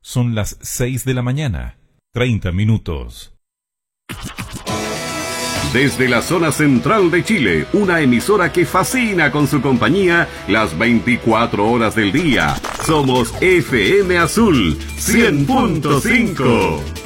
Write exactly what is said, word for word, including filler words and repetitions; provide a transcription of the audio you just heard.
Son las seis de la mañana, treinta minutos. Desde la zona central de Chile, una emisora que fascina con su compañía las veinticuatro horas del día. Somos F M Azul cien punto cinco.